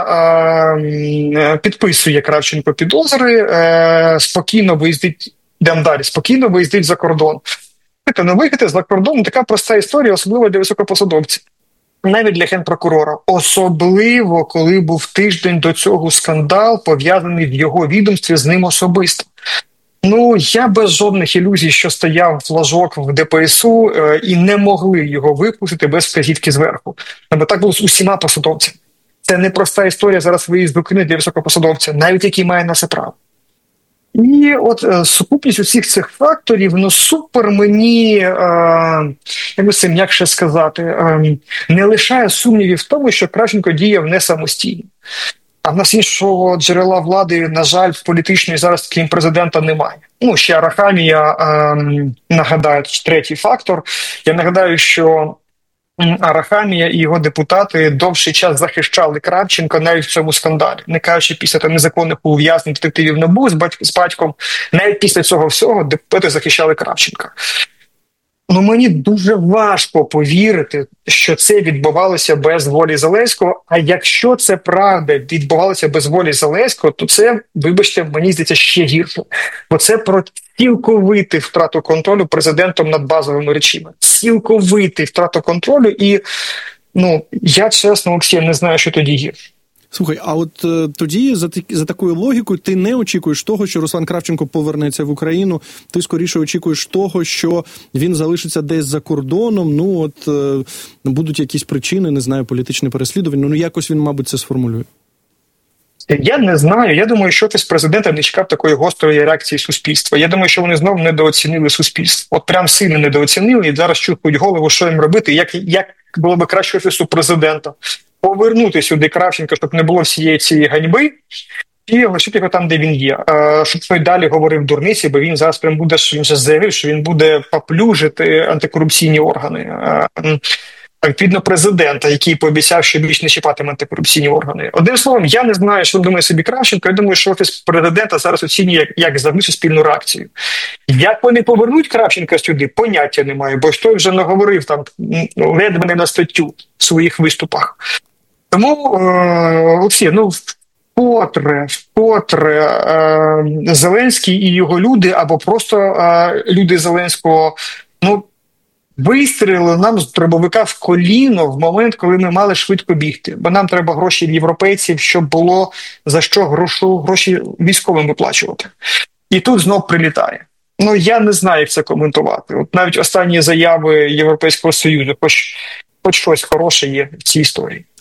е, підписує Кравченко підозри, е, спокійно виїздить, йдемо далі, спокійно виїздить за кордон. Ну, виїхати за кордон – така проста історія, особливо для високопосадовців. Навіть для генпрокурора. Особливо, коли був тиждень до цього скандал, пов'язаний в його відомстві з ним особисто. Ну, я без жодних ілюзій, що стояв флажок в де пе ес у е, і не могли його випустити без вказівки зверху. Бо так було з усіма посадовцями. Це не проста історія зараз виїзду України для високопосадовця, навіть який має на це право. І от е, сукупність усіх цих факторів, ну, супер мені, е, як би це м'якше сказати, е, не лишає сумнівів в тому, що Кравченко діяв не самостійно. А в нас іншого джерела влади, на жаль, в політичної зараз, крім президента, немає. Ну, ще Арахамія, ем, нагадаю, третій фактор. Я нагадаю, що Арахамія і його депутати довший час захищали Кравченка навіть в цьому скандалі. Не кажучи після там незаконних ув'язнень детективів НАБУ з, батьк, з батьком, навіть після цього всього депутати захищали Кравченка. Ну, мені дуже важко повірити, що це відбувалося без волі Зеленського, а якщо це правда відбувалося без волі Зеленського, то це, вибачте, мені здається, ще гірше. Бо це про цілковиту втрату контролю президентом над базовими речами. Цілковиту втрату контролю і, ну, я чесно, Олексій, не знаю, що тоді гірше. Слухай, а от е, тоді за, за такою логікою ти не очікуєш того, що Руслан Кравченко повернеться в Україну, ти скоріше очікуєш того, що він залишиться десь за кордоном, ну от е, будуть якісь причини, не знаю, політичне переслідування, ну якось він, мабуть, це сформулює. Я не знаю. Я думаю, що Офіс Президента не чекав такої гострої реакції суспільства. Я думаю, що вони знову недооцінили суспільство. От прям сильно недооцінили і зараз чухають голову, що їм робити, як, як було б краще Офісу Президента. Повернути сюди Кравченка, щоб не було всієї цієї ганьби, і лишити його там, де він є. Щоб той далі говорив дурниці, бо він зараз прям буде, він вже заявив, що він буде поплюжити антикорупційні органи. Відповідно, президента, який пообіцяв, що більш не чіпатиме антикорупційні органи. Одним словом, я не знаю, що думає собі Кравченко. Я думаю, що Офіс Президента зараз оцінює, як, як завжди, суспільну реакцію. Як вони повернуть Кравченка сюди, поняття немає, бо той вже наговорив там ледве не на статтю в своїх виступах. Тому, е, Олексій, ну, вкотре, вкотре е, Зеленський і його люди, або просто е, люди Зеленського, ну, вистрілили нам з дробовика в коліно в момент, коли ми мали швидко бігти. Бо нам треба гроші в європейців, щоб було за що грошу, гроші військовим виплачувати. І тут знов прилітає. Ну, я не знаю, як це коментувати. От навіть останні заяви Європейського Союзу, хоч, хоч щось хороше є в цій історії.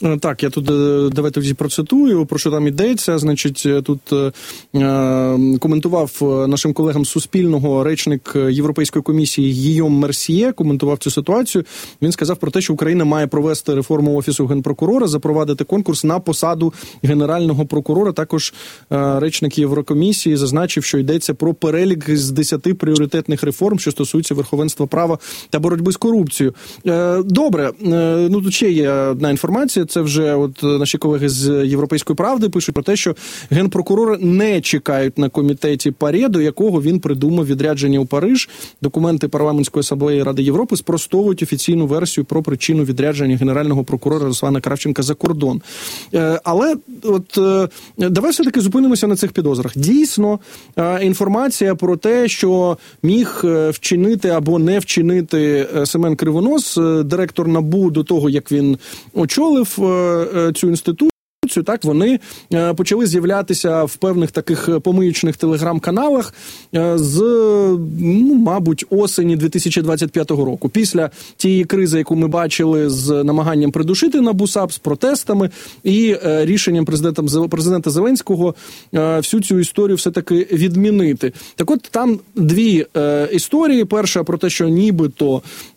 Так, я тут давайте тоді процитую, про що там йдеться. Значить, тут е, коментував нашим колегам з Суспільного речник Європейської комісії Гійом Мерсьє, коментував цю ситуацію. Він сказав про те, що Україна має провести реформу Офісу Генпрокурора, запровадити конкурс на посаду Генерального прокурора. Також е, речник Єврокомісії зазначив, що йдеться про перелік з десяти пріоритетних реформ, що стосуються верховенства права та боротьби з корупцією. Е, добре, е, ну тут ще є одна інформація. Це вже от наші колеги з Європейської правди пишуть про те, що генпрокурори не чекають на комітеті ПАРЄ, до якого він придумав відрядження у Париж. Документи Парламентської асамблеї Ради Європи спростовують офіційну версію про причину відрядження генерального прокурора Руслана Кравченка за кордон. Але от давай все-таки зупинимося на цих підозрах. Дійсно, інформація про те, що міг вчинити або не вчинити Семен Кривонос, директор НАБУ, до того, як він очолив цю інституцію, так, вони почали з'являтися в певних таких помиючних телеграм-каналах з, ну, мабуть, осені дві тисячі двадцять п'ятого року. Після тієї кризи, яку ми бачили з намаганням придушити НАБУ САП, з протестами і рішенням президента, президента Зеленського всю цю історію все-таки відмінити. Так от, там дві історії. Перша про те, що нібито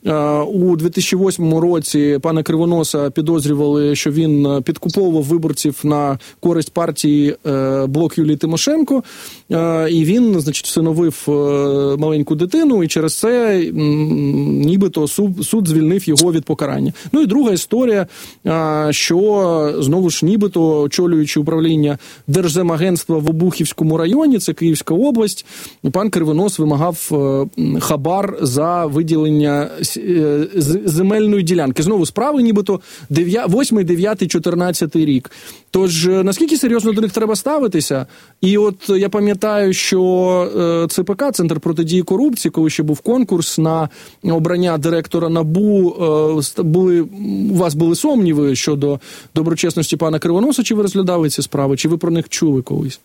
у дві тисячі восьмому році пана Кривоноса підозрювали, що він підкуповував виборців на користь партії е, Блок Юлії Тимошенко, е, і він, значить, всиновив е, маленьку дитину, і через це м, нібито суд, суд звільнив його від покарання. Ну і друга історія, е, що, знову ж, нібито, очолюючи управління Держземагентства в Обухівському районі, це Київська область, пан Кривонос вимагав е, хабар за виділення е, земельної ділянки. Знову справи, нібито восьмий, дев'ятий, чотирнадцятий рік. Тож, наскільки серйозно до них треба ставитися? І от я пам'ятаю, що ЦПК, Центр протидії корупції, коли ще був конкурс на обрання директора НАБУ, були, у вас були сумніви щодо доброчесності пана Кривоноса, чи ви розглядали ці справи, чи ви про них чули колись?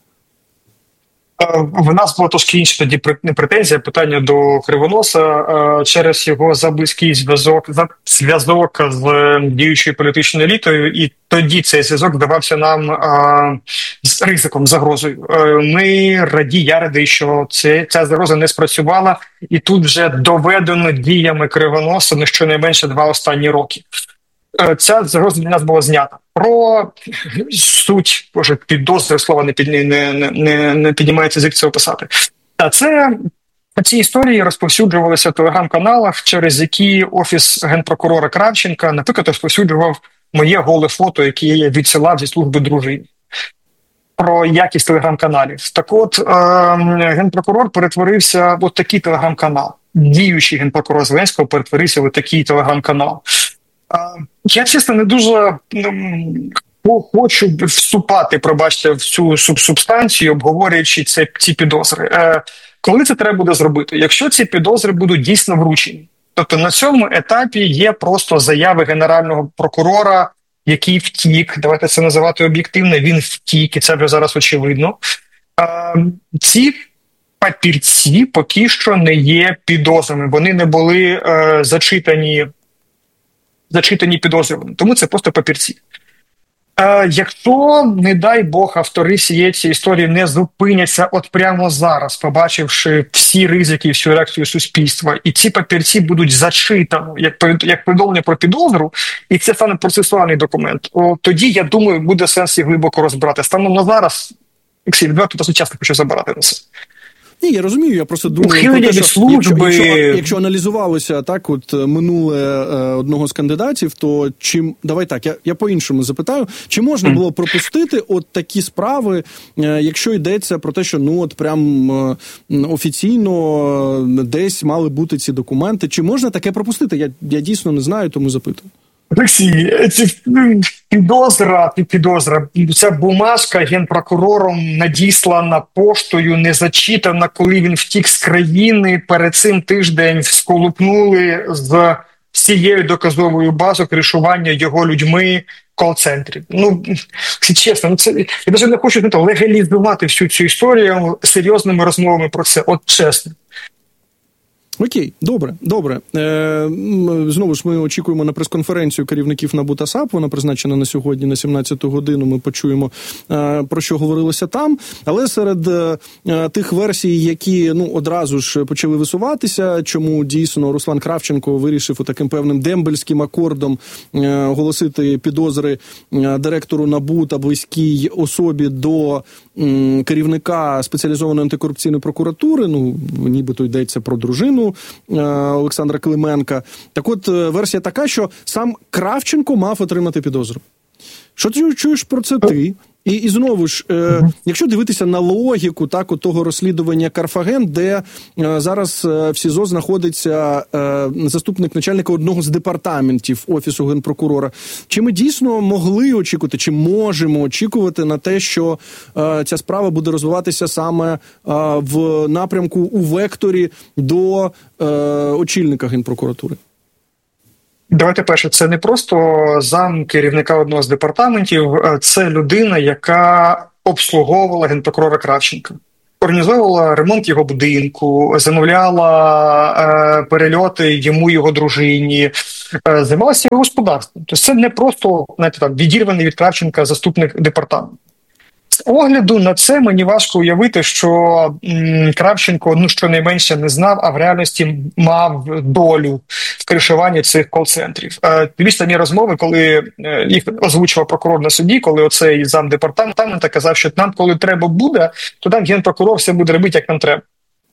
В нас була трошки інша тоді не претензія, питання до Кривоноса через його заблизький зв'язок, зв'язок з діючою політичною елітою, і тоді цей зв'язок здавався нам а, з ризиком, загрозою. Ми раді, я радий, що це, ця загроза не спрацювала, і тут вже доведено діями Кривоноса на щонайменше два останні роки. Ця загроза для нас була знята. Про суть, боже, підозри, слова не, під, не, не, не, не піднімається язик це описати. Та це, ці історії розповсюджувалися в телеграм-каналах, через які Офіс Генпрокурора Кравченка, наприклад, розповсюджував моє голе фото, яке я відсилав зі служби дружині. Про якість телеграм-каналів. Так от, е, Генпрокурор перетворився в от такий телеграм-канал. Діючий Генпрокурор Зеленського перетворився в такий телеграм-канал. Я, чесно, не дуже ну, хочу вступати, пробачте, в цю субстанцію, обговорюючи це, ці підозри. Е, коли це треба буде зробити? Якщо ці підозри будуть дійсно вручені. Тобто на цьому етапі є просто заяви Генерального прокурора, який втік, давайте це називати об'єктивно, він втік, і це вже зараз очевидно. Е, ці папірці поки що не є підозрами, вони не були е, зачитані зачитані підозрюваними. Тому це просто папірці. Е, якщо, не дай Бог, автори цієї історії не зупиняться от прямо зараз, побачивши всі ризики, всю реакцію суспільства, і ці папірці будуть зачитані як, як повідомлення про підозру, і це стане процесуальний документ, о, тоді, я думаю, буде сенс їх глибоко розбирати. Станом на зараз, Олексій, відверто, досить часто хочу забирати на це. Ні, я розумію, я просто думаю, про те, що якщо, якщо, якщо аналізувалося так от минуле е, одного з кандидатів, то чим, давай так, я, я по-іншому запитаю, чи можна було пропустити от такі справи, е, якщо йдеться про те, що ну от прям е, офіційно десь мали бути ці документи, чи можна таке пропустити? Я, я дійсно не знаю, тому запитую. Олексій, підозра, підозра, ця бумажка генпрокурором надіслана поштою, не зачитана, коли він втік з країни, перед цим тиждень сколупнули з всією доказовою базою кришування його людьми кол-центрів. Ну, чесно, ну це, я навіть не хочу не, легалізувати всю цю історію серйозними розмовами про це, от чесно. Окей, добре, добре. Е, знову ж ми очікуємо на прес-конференцію керівників НАБУ та САП, вона призначена на сьогодні на сімнадцяту годину, ми почуємо, е, про що говорилося там. Але серед е, тих версій, які ну, одразу ж почали висуватися, чому дійсно Руслан Кравченко вирішив таким певним дембельським акордом е, оголосити підозри е, директору НАБУ та близькій особі до е, керівника спеціалізованої антикорупційної прокуратури, ну, нібито йдеться про дружину Олександра Клименка. Так от, версія така, що сам Кравченко мав отримати підозру. Що ти чуєш про це ти? І, і знову ж, е, якщо дивитися на логіку так, от того розслідування Карфаген, де е, зараз е, в СІЗО знаходиться е, заступник начальника одного з департаментів Офісу Генпрокурора, чи ми дійсно могли очікувати, чи можемо очікувати на те, що е, ця справа буде розвиватися саме е, в напрямку у векторі до е, очільника Генпрокуратури? Давайте перше, це не просто зам керівника одного з департаментів, це людина, яка обслуговувала генпрокурора Кравченка. Організовувала ремонт його будинку, замовляла е, перельоти йому і його дружині, е, займалася його господарством. Тобто це не просто, знаєте, так, відірваний від Кравченка заступник департаменту. З огляду на це мені важко уявити, що м, Кравченко, ну, щонайменше не знав, а в реальності мав долю в кришуванні цих кол-центрів. Е, тобі самі розмови, коли е, їх озвучував прокурор на суді, коли оцей замдепартамента казав, що нам, коли треба буде, то там генпрокурор все буде робити, як нам треба.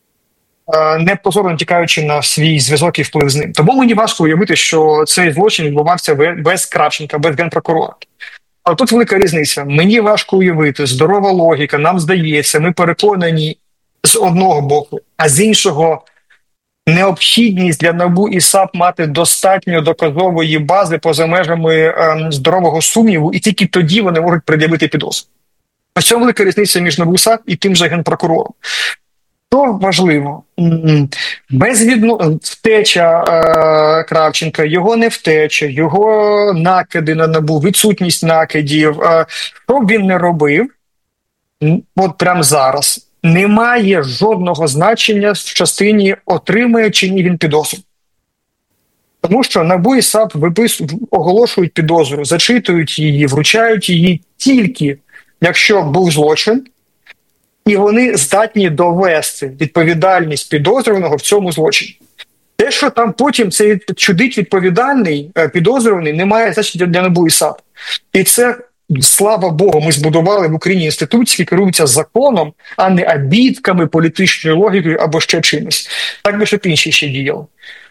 Е, не позорно тікаючи на свій зв'язок і вплив з ним. Тому мені важко уявити, що цей злочин відбувався без Кравченка, без генпрокурора. Але тут велика різниця. Мені важко уявити, здорова логіка, нам здається, ми переконані з одного боку, а з іншого необхідність для НАБУ і САП мати достатньо доказової бази поза межами е, здорового сумніву, і тільки тоді вони можуть пред'явити підозру. Ось цьому велика різниця між НАБУ, САП і тим же генпрокурором. Що важливо, безвідно втеча е, Кравченка, його не втеча, його накиди на НАБУ, відсутність накидів, е, що б він не робив, от прямо зараз, немає жодного значення в частині отримає чи ні він підозру. Тому що НАБУ і САП випис... оголошують підозру, зачитують її, вручають її тільки, якщо був злочин, і вони здатні довести відповідальність підозрюваного в цьому злочині. Те, що там потім цей чудить відповідальний підозрюваний, не має значення для НАБУ і САП. І це, слава Богу, ми збудували в Україні інституції, які керуються законом, а не обідками, політичною логікою або ще чимось. Так би, щоб інші ще діяли.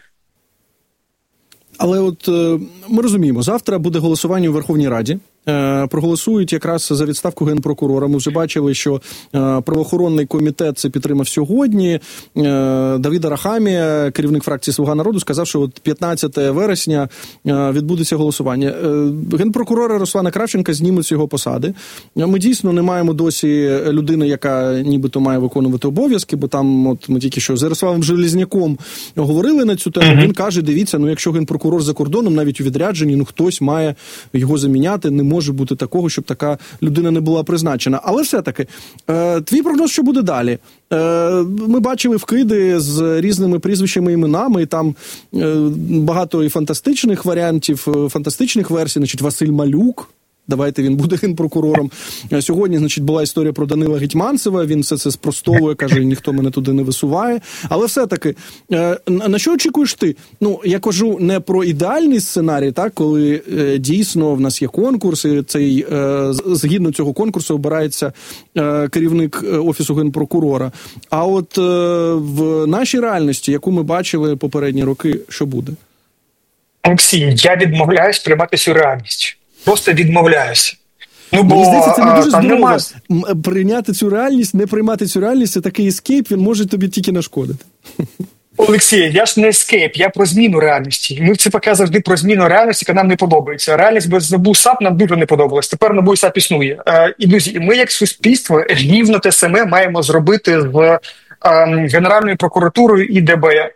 Але от ми розуміємо, завтра буде голосування у Верховній Раді. Проголосують якраз за відставку генпрокурора. Ми вже бачили, що правоохоронний комітет це підтримав сьогодні. Давид Арахамія, керівник фракції «Слуга народу», сказав, що от п'ятнадцятого вересня відбудеться голосування. Генпрокурора Руслана Кравченка знімуть з його посади. Ми дійсно не маємо досі людини, яка нібито має виконувати обов'язки, бо там от ми тільки що з Ярославом Железняком говорили на цю тему. Він каже, дивіться, ну якщо генпрокурор за кордоном, навіть у відрядженні, ну хтось має його заміняти, не може бути такого, щоб така людина не була призначена. Але все-таки, е, твій прогноз, що буде далі? Е, ми бачили вкиди з різними прізвищами, іменами, і там е, багато і фантастичних варіантів, фантастичних версій, значить, Василь Малюк. Давайте він буде генпрокурором. Сьогодні, значить, була історія про Данила Гетьманцева, він все це спростовує, каже, ніхто мене туди не висуває. Але все-таки, на що очікуєш ти? Ну, я кажу не про ідеальний сценарій, так, коли дійсно в нас є конкурс, і цей, згідно цього конкурсу обирається керівник Офісу Генпрокурора. А от в нашій реальності, яку ми бачили попередні роки, що буде? Олексій, я відмовляюсь приймати цю реальність. Просто відмовляюся. Ну, бо, мені здається, це не дуже здорово. Нема... Прийняти цю реальність, не приймати цю реальність, це такий ескейп, він може тобі тільки нашкодити. Олексій, я ж не ескейп, я про зміну реальності. Ми в ЦПК завжди про зміну реальності, яка нам не подобається. Реальність без НАБУ САП нам дуже не подобалась. Тепер НАБУ САП існує. Е, і, друзі, ми як суспільство рівно те саме маємо зробити з е, Генеральною прокуратурою і ДБР.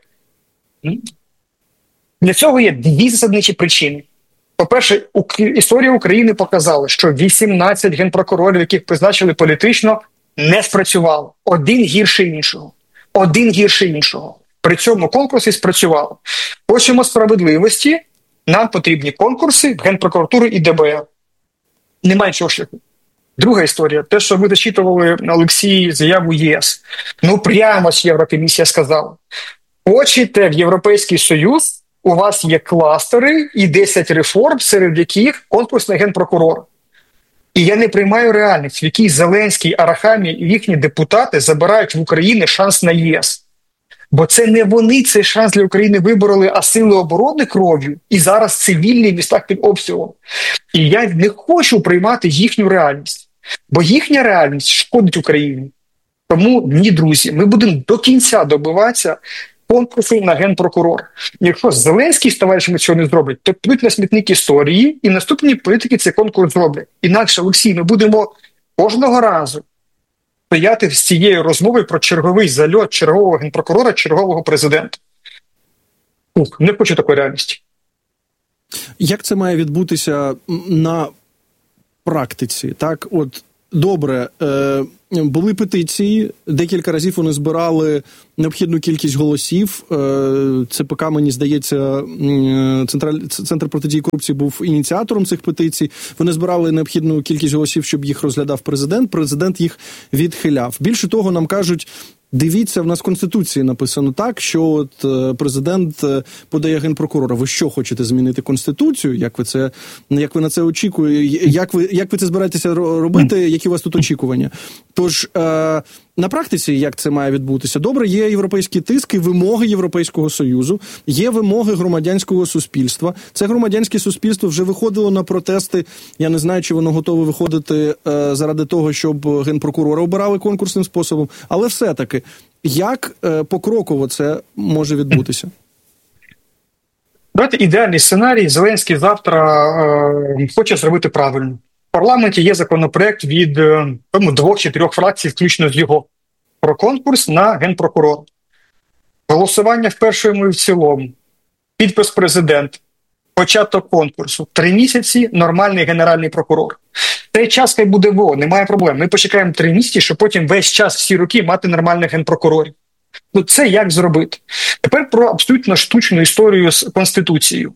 Для цього є дві засадничі причини. По-перше, історія України показала, що вісімнадцять генпрокурорів, яких призначили політично, не спрацювало. Один гірше іншого. Один гірше іншого. При цьому конкурсі спрацювало. Хочемо справедливості, нам потрібні конкурси в Генпрокуратуру і ДБР. Немає нічого шляху. Друга історія. Те, що ви зачитували, Олексій, заяву ЄС. Ну, прямо ж Єврокомісія сказала. Хочете в Європейський Союз, у вас є кластери і десять реформ, серед яких конкурс на Генпрокурора. І я не приймаю реальність, в якій Зеленський, Арахамія і їхні депутати забирають в Україні шанс на ЄС. Бо це не вони цей шанс для України вибороли, а сили оборони кров'ю, і зараз цивільні в містах під обстрілом. І я не хочу приймати їхню реальність, бо їхня реальність шкодить Україні. Тому, ні, друзі, ми будемо до кінця добиватися конкурсу на Генпрокурор. Якщо Зеленський з товаришами цього не зроблять, то підуть на смітник історії, і наступні політики цей конкурс зроблять. Інакше, Олексій, ми будемо кожного разу стояти з цією розмовою про черговий зальот чергового Генпрокурора, чергового президента. Ух, не хочу такої реальності. Як це має відбутися на практиці? Так, от, добре, е, були петиції, декілька разів вони збирали необхідну кількість голосів. Е, ЦПК, мені здається, Централь... Центр протидії корупції був ініціатором цих петицій. Вони збирали необхідну кількість голосів, щоб їх розглядав президент. Президент їх відхиляв. Більше того, нам кажуть, дивіться, в нас в Конституції написано так, що от президент подає Генпрокурора. Ви що, хочете змінити Конституцію? Як ви це, як ви на це очікуєте? Як ви, як ви це збираєтеся робити? Які у вас тут очікування? Тож, е, на практиці, як це має відбутися? Добре, є європейські тиски, вимоги Європейського Союзу, є вимоги громадянського суспільства. Це громадянське суспільство вже виходило на протести. Я не знаю, чи воно готове виходити е, заради того, щоб Генпрокурора обирали конкурсним способом. Але все-таки, як е, покроково це може відбутися? Давайте ідеальний сценарій. Зеленський завтра е, хоче зробити правильно. В парламенті є законопроект від е, двох чи трьох фракцій, включно з його, про конкурс на Генпрокурора. Голосування в першому і в цілому. Підпис президента. Початок конкурсу. Три місяці – нормальний генеральний прокурор. Цей час хай буде ВО, немає проблем. Ми почекаємо три місяці, щоб потім весь час, всі роки мати нормальних генпрокурорів. Ну це як зробити? Тепер про абсолютно штучну історію з Конституцією.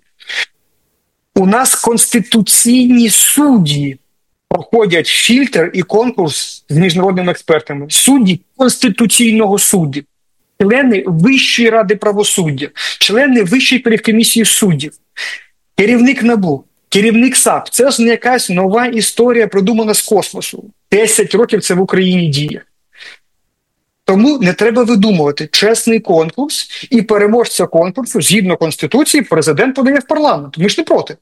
У нас конституційні судді проходять фільтр і конкурс з міжнародними експертами. Судді Конституційного суду, члени Вищої ради правосуддя, члени Вищої кваліфкомісії суддів, керівник НАБУ, керівник САП. Це ж не якась нова історія, придумана з космосу. Десять років це в Україні діє. Тому не треба видумувати чесний конкурс, і переможця конкурсу, згідно Конституції, президент подає в парламент. Ми ж не проти.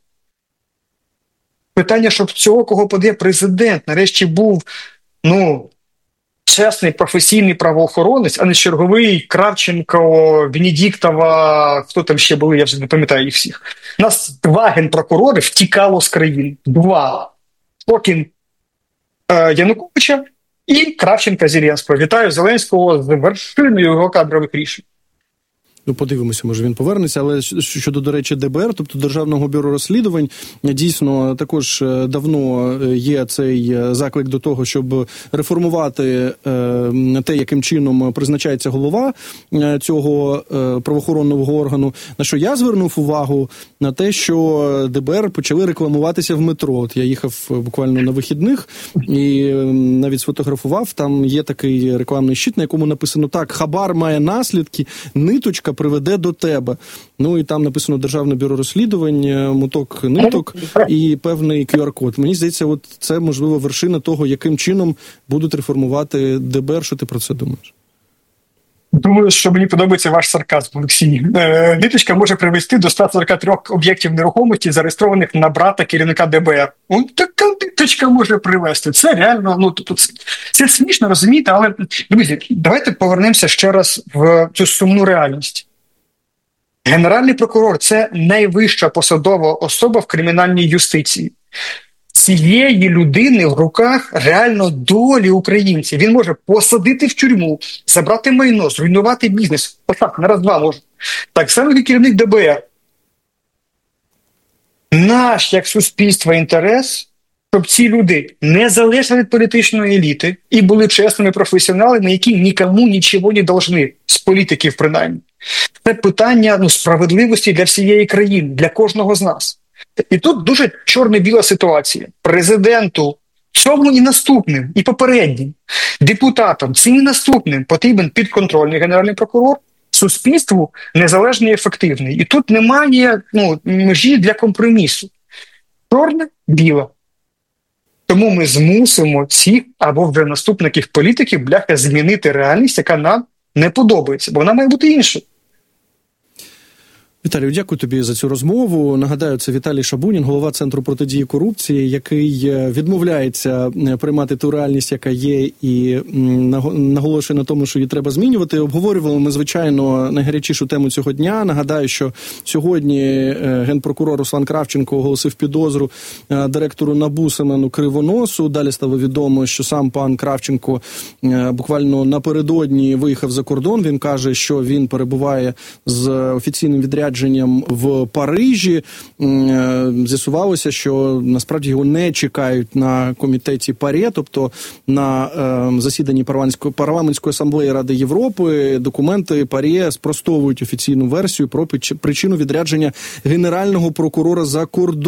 Питання, щоб цього, кого подає президент, нарешті був, ну, чесний професійний правоохоронець, а не черговий Кравченко, Венедіктова, хто там ще були, я вже не пам'ятаю їх всіх. У нас два генпрокурори втікало з країни. Два. Фокін е, Януковича і Кравченка Зеленського. Вітаю Зеленського з вершиною його кадрових рішень. Ну, подивимося, може він повернеться, але щодо, до речі, ДБР, тобто Державного бюро розслідувань, дійсно також давно є цей заклик до того, щоб реформувати те, яким чином призначається голова цього правоохоронного органу. На що я звернув увагу на те, що ДБР почали рекламуватися в метро. От я їхав буквально на вихідних і навіть сфотографував, там є такий рекламний щит, на якому написано так: хабар має наслідки, ниточка приведе до тебе. Ну і там написано Державне бюро розслідувань, моток ниток і певний кю ар-код. Мені здається, от це, можливо, вершина того, яким чином будуть реформувати ДБР. Що ти про це думаєш? Думаю, що мені подобається ваш сарказм, Олексій. Е, ниточка може привести до ста сорока трьох об'єктів нерухомості, зареєстрованих на брата керівника ДБР. Ну, така ниточка може привести. Це реально, ну, тобто, це, це смішно, розумієте, але, друзі, давайте повернемося ще раз в цю сумну реальність. Генеральний прокурор – це найвища посадова особа в кримінальній юстиції. Цієї людини в руках реально долі українців. Він може посадити в тюрму, забрати майно, зруйнувати бізнес. Отак, на раз-два може. Так само, як і керівник ДБР. Наш, як суспільство, інтерес, щоб ці люди не залежали від політичної еліти і були чесними професіоналами, які нікому нічого не должны, з політиків принаймні. Це питання ну, справедливості для всієї країни, для кожного з нас. І тут дуже чорно-біла ситуація. Президенту цьому і наступним, і попереднім депутатам, цим і наступним потрібен підконтрольний генеральний прокурор, суспільству незалежний і ефективний. І тут немає ну, межі для компромісу. Чорне-біле. Тому ми змусимо цих або вже наступників політиків, бляха, змінити реальність, яка нам не подобається, бо вона має бути іншою. Віталію, дякую тобі за цю розмову. Нагадаю, це Віталій Шабунін, голова Центру протидії корупції, який відмовляється приймати ту реальність, яка є, і наголошує на тому, що її треба змінювати. Обговорювали ми, звичайно, найгарячішу тему цього дня. Нагадаю, що сьогодні генпрокурор Руслан Кравченко оголосив підозру директору НАБУ Семену Кривоносу. Далі стало відомо, що сам пан Кравченко буквально напередодні виїхав за кордон. Він каже, що він перебуває з офіційним відрядженням в Парижі. З'ясувалося, що насправді його не чекають на комітеті ПАРЄ, тобто на е, засіданні парламентської, парламентської асамблеї Ради Європи. Документи ПАРЄ спростовують офіційну версію про причину відрядження генерального прокурора за кордон.